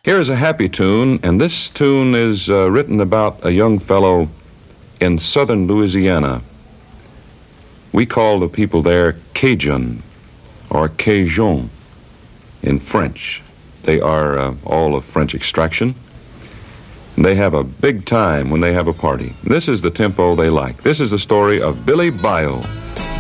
Here is a happy tune, and this tune is written about a young fellow in southern Louisiana. We call the people there Cajun or Cajun in French. They are all of French extraction. They have a big time when they have a party. This is the tempo they like. This is the story of Billy Bayou.